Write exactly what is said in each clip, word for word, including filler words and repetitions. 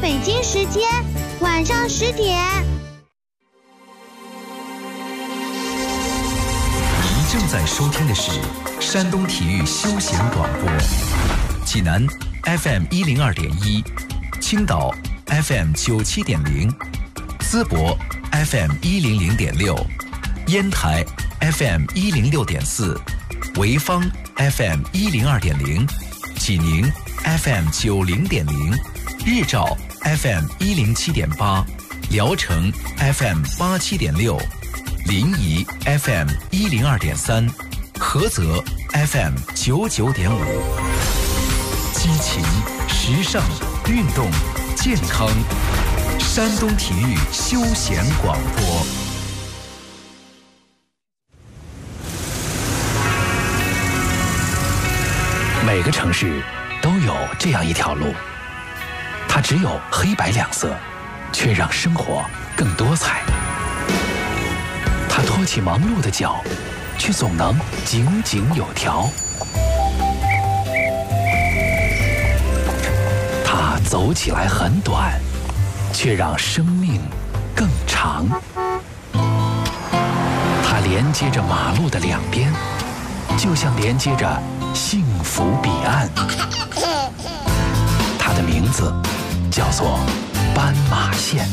北京时间晚上十点。 您正在收听的是山东体育休闲广播，济南 F M 一零二点一，青岛 F M 九七点零，淄博 F M 一零零点六，烟台 F M 一零六点四，潍坊 F M 一零二点零，济宁 F M 九零点零，日照 F M 一零七点八，聊城 F M 八七点六，临沂 F M 一零二点三，菏泽 F M 九九点五。激情、时尚、运动、健康，山东体育休闲广播。 每个城市都有这样一条路，它只有黑白两色，却让生活更多彩。它拖起忙碌的脚，却总能井井有条。它走起来很短，却让生命更长。它连接着马路的两边，就像连接着幸福彼岸。它的名字叫做斑马线。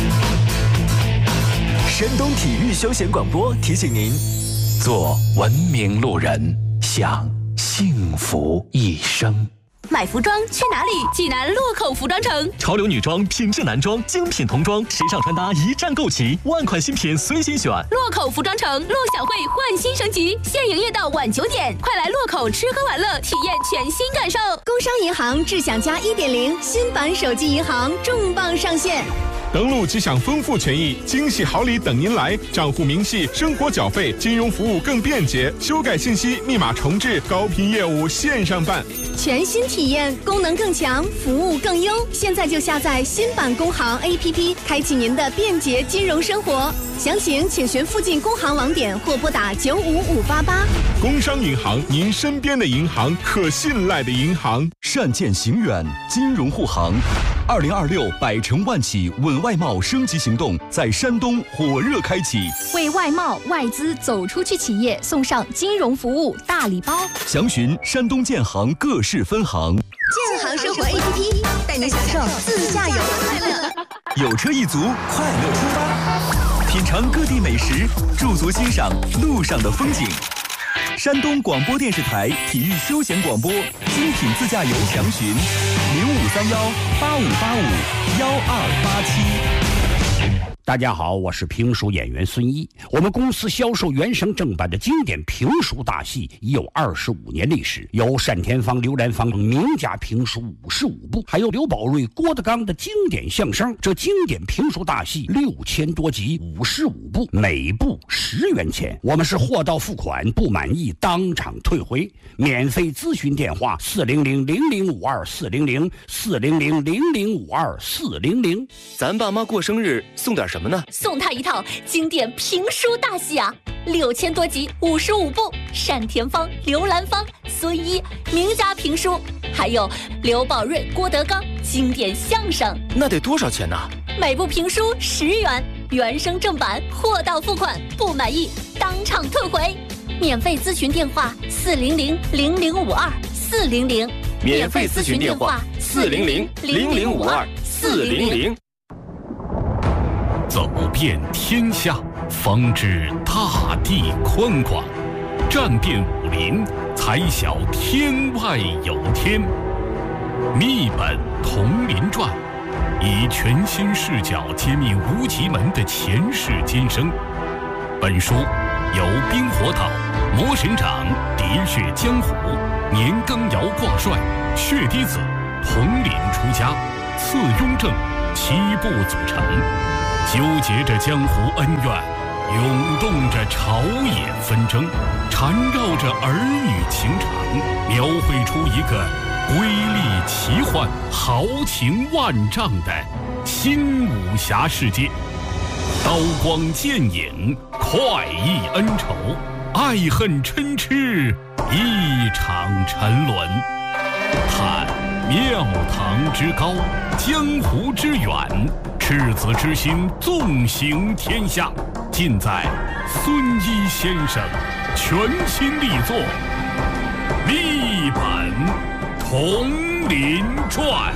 山东体育休闲广播提醒您： 做文明路人，享幸福一生。 买服装去哪里？济南洛口服装城， 潮流女装、品质男装、精品童装、时尚穿搭一站购齐，万款新品随心选。 洛口服装城陆小慧焕新升级，现营业到晚九点，快来洛口吃喝玩乐，体验全新感受。 工商银行智享加 一点零 新版手机银行重磅上线。 登录即享丰富权益，惊喜好礼等您来！账户明细、生活缴费、金融服务更便捷，修改信息、密码重置、高频业务线上办， 全新体验，功能更强，服务更优。现在就下载新版工行 A P P， 开启您的便捷金融生活。详情请询附近工行网点或拨打九五五八八。 工商银行，您身边的银行，可信赖的银行。 善见行远，金融护航。二零二六百城万企稳外贸升级行动在山东火热开启， 为外贸外资走出去企业送上金融服务大礼包。 详询山东建行各市分行。 建行生活 A P P 带你享受自驾游的快乐。 有车一族，快乐出发，品尝各地美食，驻足欣赏路上的风景。山东广播电视台体育休闲广播精品自驾游详询零五三幺八五八五幺二八七。 大家好，我是评书演员孙一。我们公司销售原声正版的经典评书大戏已有二十五年历史，有单田芳、刘兰芳名家评书五十五部，还有刘宝瑞、郭德纲的经典相声。这经典评书大戏六千多集，五十五部，每部十元钱。我们是货到付款，不满意当场退回。免费咨询电话：四零零零零五二四零零四零零零零五二四零零。 咱爸妈过生日送点什么呢？ 送他一套经典评书大戏啊，六千多集，五十五部，单田芳、刘兰芳、孙一名家评书，还有刘宝瑞、郭德纲经典相声。 那得多少钱呢？ 每部评书十元，原声正版，货到付款，不满意当场退回。免费咨询电话：四零零零零五二四零零。 免费咨询电话：四零零零零五二四零零。 走遍天下，方知大地宽广；战遍武林，才晓天外有天。秘本同林传，以全新视角揭秘无极门的前世今生。本书由冰火岛、魔神掌、喋血江湖、年羹尧挂帅、血滴子、统领出家、次雍正七部组成，纠结着江湖恩怨，涌动着朝野纷争，缠绕着儿女情长，描绘出一个瑰丽奇幻、豪情万丈的新武侠世界。刀光剑影，快意恩仇，爱恨嗔痴，一场沉沦。看庙堂之高，江湖之远，赤子之心纵行天下，尽在孙一先生全新力作《一本铜林传》。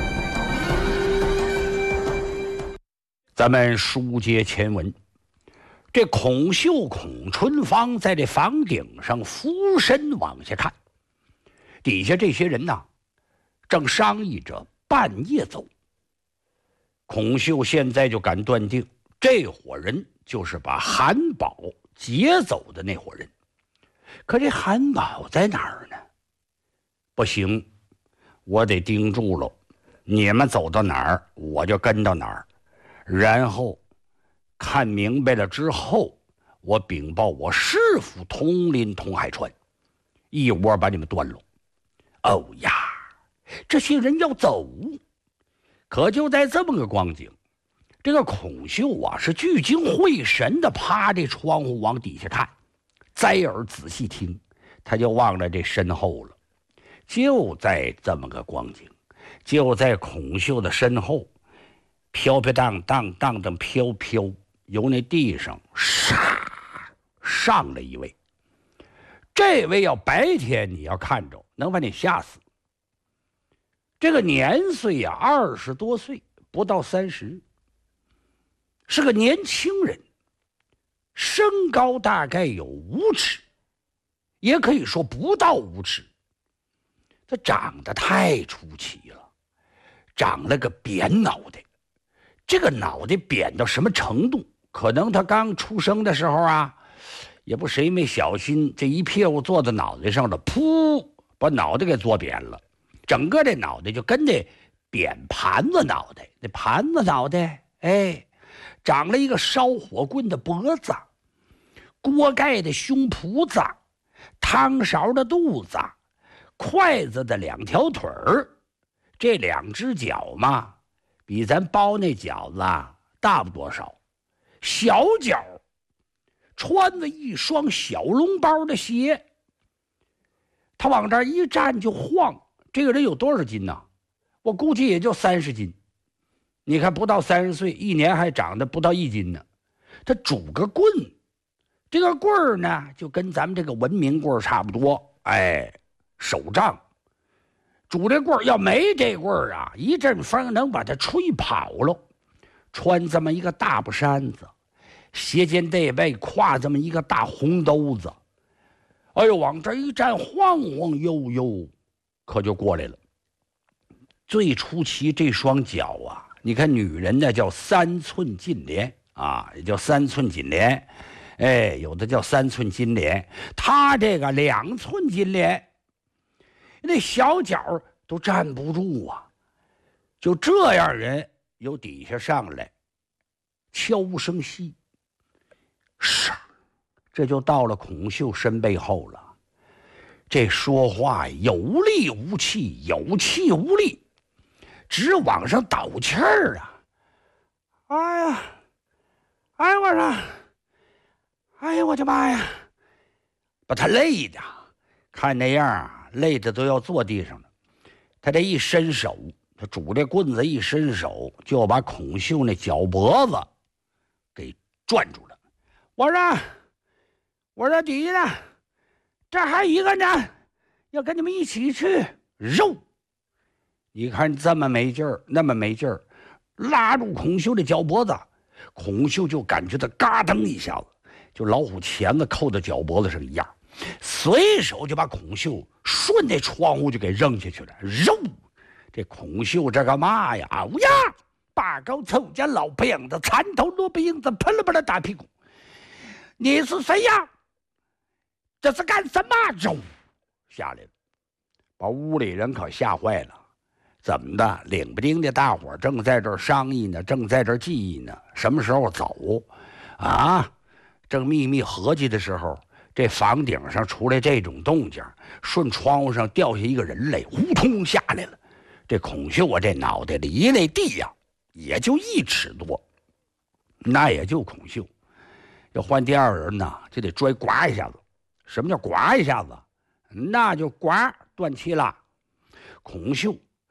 咱们书接前文，这孔秀、孔春芳在这房顶上俯身往下看，底下这些人呐，正商议着半夜走。孔秀现在就敢断定，这伙人就是把韩宝劫走的那伙人。可这韩宝在哪儿呢？不行，我得盯住了，你们走到哪儿，我就跟到哪儿。然后看明白了之后，我禀报我师傅统领统海川，一窝把你们端了。哦呀，这些人要走。可就在这么个光景，这个孔秀啊是聚精会神的趴这窗户往底下看，摘耳仔细听，他就忘了这身后了。就在这么个光景，就在孔秀的身后，飘飘荡荡荡荡飘飘，由那地上唰上了一位。这位要白天你要看着，能把你吓死。这个年岁呀、啊，二十多岁，不到三十，是个年轻人，身高大概有五尺，也可以说不到五尺。他长得太出奇了，长了个扁脑袋。这个脑袋扁到什么程度？可能他刚出生的时候啊，也不谁没小心，这一屁股坐在脑袋上了，噗，把脑袋给坐扁了。整个这脑袋就跟那扁盘子脑袋，那盘子脑袋，哎，长了一个烧火棍的脖子，锅盖的胸脯子，汤勺的肚子，筷子的两条腿儿，这两只脚嘛，比咱包那饺子大不多少，小脚，穿着一双小笼包的鞋，他往这儿一站就晃。这个人有多少斤呢？我估计也就三十斤。你看不到三十岁，一年还长得不到一斤呢。他拄个棍，这个棍儿呢就跟咱们这个文明棍儿差不多，哎，手杖。拄这棍儿要没这棍儿啊，一阵风能把他吹跑了。穿这么一个大布衫子，斜肩带背，挎这么一个大红兜子，哎呦，往这一站，晃晃悠悠。可就过来了。最出奇这双脚啊，你看女人呢叫三寸金莲啊，也叫三寸金莲，哎，有的叫三寸金莲，她这个两寸金莲，那小脚都站不住啊。就这样人由底下上来，悄声息，唰，这就到了孔秀身背后了。这说话有力无气，有气无力，直往上倒气儿啊！哎呀，哎我说，哎呀我的妈呀！把他累的，看那样啊，累的都要坐地上了。他这一伸手，他拄这棍子一伸手，就把孔秀那脚脖子给攥住了。我说，我说底下呢？这还一个呢，要跟你们一起去肉。你看这么没劲儿，那么没劲儿，拉住孔秀的脚脖子，孔秀就感觉到嘎噔一下子，就老虎钳子扣在脚脖子上一样，随手就把孔秀顺那窗户就给扔下去了。肉，这孔秀这个嘛呀，乌呀，八高凑家老病子，残头萝卜缨子，喷了吧啦打屁股。你是谁呀？这是干什么？肉下来了，把屋里人可吓坏了。怎么的？领不丁的大伙正在这儿商议呢，正在这儿记忆呢，什么时候走啊？正秘密合计的时候，这房顶上出来这种动静，顺窗户上掉下一个人来，呼通下来了。这孔秀啊，这脑袋离那地呀，也就一尺多，那也就孔秀。要换第二人呢，就得拽刮一下子。什么叫刮一下子？那就刮断气了。孔秀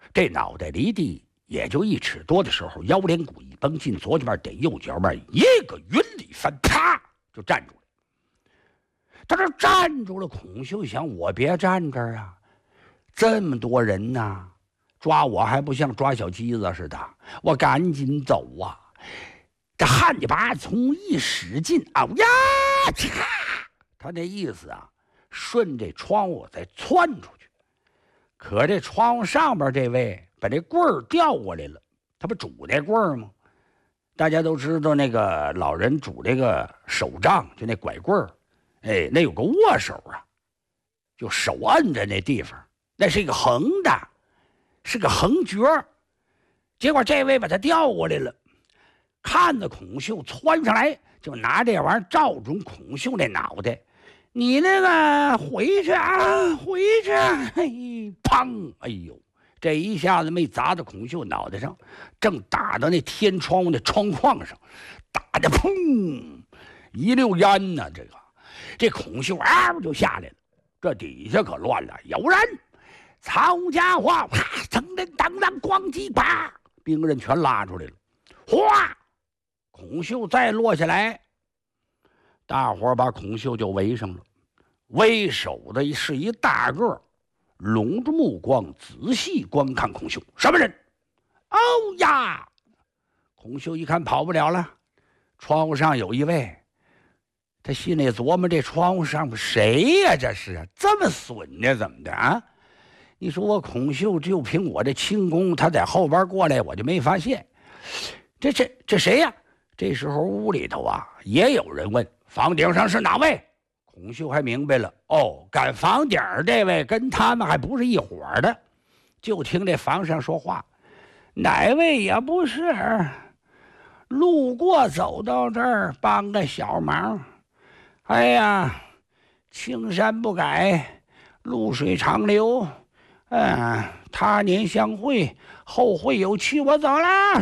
这脑袋离地也就一尺多的时候，腰连骨一绷进左脚面得右脚面，一个云里翻，啪就站住了。他这站住了，孔秀想，我别站这儿啊，这么多人呐、啊，抓我还不像抓小鸡子似的，我赶紧走啊！这汉家拔葱一使劲，啊呀，嚓！他那意思啊，顺这窗户再窜出去。可这窗户上边这位把这棍儿调过来了，他不拄那棍儿吗？大家都知道那个老人拄这个手杖，就那拐棍儿，哎，那有个握手啊，就手摁着那地方，那是一个横的，是个横角。结果这位把他调过来了，看着孔秀窜上来，就拿这玩意儿照准孔秀那脑袋。你那个回去啊，回去！哎，砰！哎呦，这一下子没砸到孔秀脑袋上，正打到那天窗户那窗框上，打的砰，一溜烟呢。这个，这孔秀啊就下来了，这底下可乱了，有人！好家伙！啪，噔噔当当，咣叽啪，兵刃全拉出来了。哗，孔秀再落下来，大伙把孔秀就围上了。为首的是一大个，拢着目光仔细观看孔秀。什么人？哦呀！孔秀一看跑不了了，窗户上有一位，他心里琢磨：这窗户上谁呀？这是这么损呢？怎么的啊？你说我孔秀就凭我这轻功，他在后边过来，我就没发现。这这这谁呀？这时候屋里头啊，也有人问：房顶上是哪位？孔秀还明白了，哦，赶房顶这位跟他们还不是一伙的。就听这房上说话：哪位也不是，路过走到这儿帮个小忙。哎呀，青山不改，露水长流。嗯，他年相会，后会有期，我走了。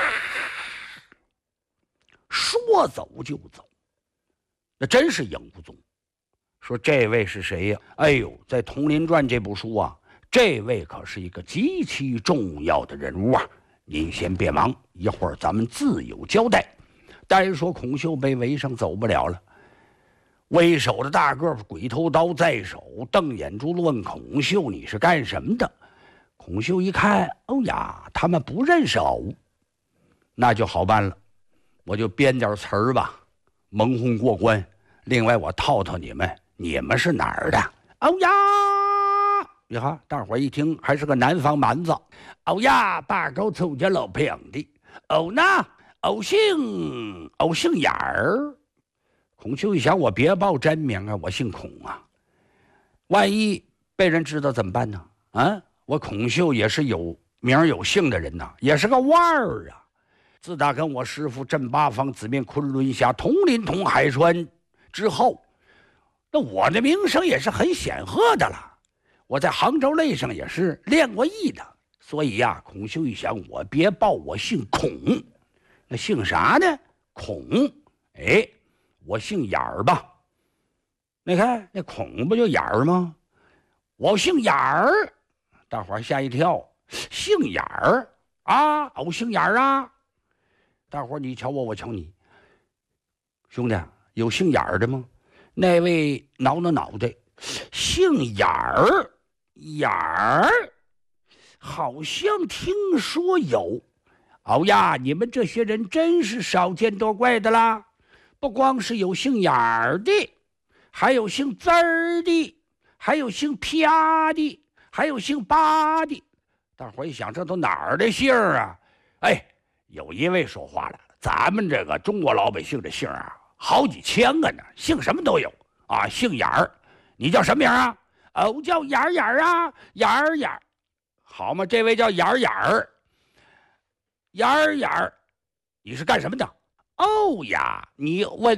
说走就走，那真是影不踪。说这位是谁呀？哎呦，在《佟林传》这部书啊，这位可是一个极其重要的人物啊！您先别忙，一会儿咱们自有交代。单说孔秀被围上走不了了，为首的大个鬼头刀在手，瞪眼珠子问孔秀：“你是干什么的？”孔秀一看，哦呀，他们不认识偶，那就好办了，我就编点词儿吧，蒙混过关。另外，我套套你们。你们是哪儿的？哦呀！呀哈！大伙一听，还是个南方蛮子。哦呀，八沟出家老平的。哦呢？哦姓哦姓眼儿。孔秀一想，我别报真名啊，我姓孔啊。万一被人知道怎么办呢？啊，我孔秀也是有名有姓的人呐，也是个腕儿啊。自打跟我师父镇八方紫面昆仑峡同林同海川之后。那我的名声也是很显赫的了，我在杭州擂上也是练过艺的，所以呀、啊，孔秀一想，我别报我姓孔，那姓啥呢？孔，哎，我姓眼儿吧。你看那孔不就眼儿吗？我姓眼儿，大伙儿吓一跳，姓眼儿啊，我姓眼儿啊。大伙儿你瞧我，我瞧你，兄弟，有姓眼儿的吗？那位挠挠脑袋，姓眼儿，眼儿，好像听说有。哦呀，你们这些人真是少见多怪的啦！不光是有姓眼儿的，还有姓滋儿的，还有姓啪的，还有姓八的。大伙一想，这都哪儿的姓儿啊？哎，有一位说话了，咱们这个中国老百姓的姓啊，好几千个呢，姓什么都有啊。姓眼儿，你叫什么名啊？哦，叫眼儿眼儿啊，眼儿眼儿。好嘛，这位叫眼儿眼儿，眼儿眼儿，你是干什么的？哦呀，你问